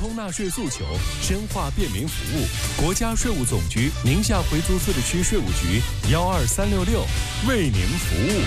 通纳税诉求，深化便民服务。国家税务总局宁夏回族自治区税务局12366为您服务。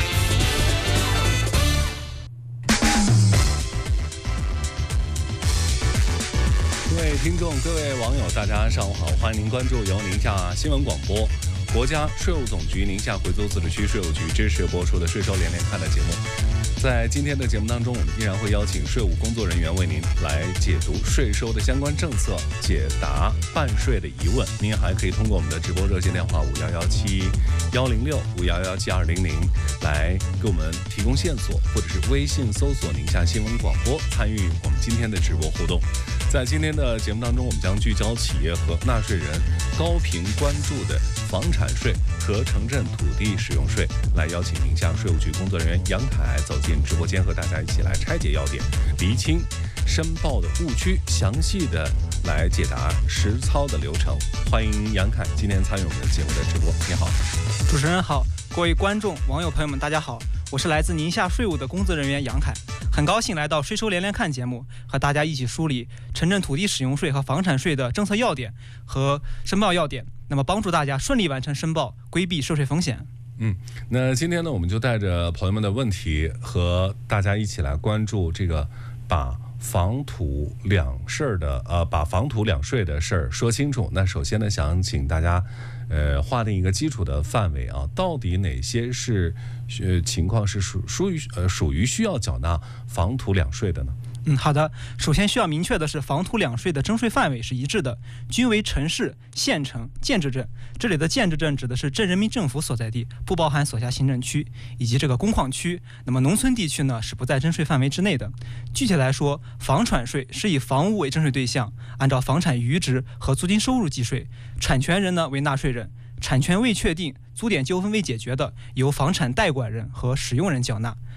各位听众、各位网友，大家上午好，欢迎您关注由宁夏新闻广播、国家税务总局宁夏回族自治区税务局支持播出的税收连连看的节目。在今天的节目当中，我们依然会邀请税务工作人员为您来解读税收的相关政策，解答办税的疑问。您还可以通过我们的直播热线电话5117106、5117200来给我们提供线索，或者是微信搜索宁夏新闻广播参与我们今天的直播互动。在今天的节目当中，我们将聚焦企业和纳税人高频关注的房产税和城镇土地使用税，来邀请宁夏税务局工作人员杨凯走进直播间，和大家一起来拆解要点，厘清申报的误区，详细的来解答实操的流程。欢迎杨凯今天参与我们的节目的直播。你好。 主持人好，各位观众网友朋友们大家好，我是来自宁夏税务的工作人员杨凯，很高兴来到税收连连看节目，和大家一起梳理城镇土地使用税和房产税的政策要点和申报要点，那么帮助大家顺利完成申报，规避涉税风险。 那今天呢，我们就带着朋友们的问题和大家一起来关注这个把房土两税的事儿说清楚。那首先呢，想请大家划定一个基础的范围啊，到底哪些是情况是属于需要缴纳房土两税的呢？ 好的，首先需要明确的是，房土两税的征税范围是一致的，均为城市、县城、建制镇。这里的建制镇指的是镇人民政府所在地，不包含所辖行政区以及这个工矿区。那么农村地区呢，是不在征税范围之内的。具体来说，房产税是以房屋为征税对象，按照房产余值和租金收入计税，产权人呢为纳税人，产权未确定、租佃纠纷未解决的，由房产代管人和使用人缴纳。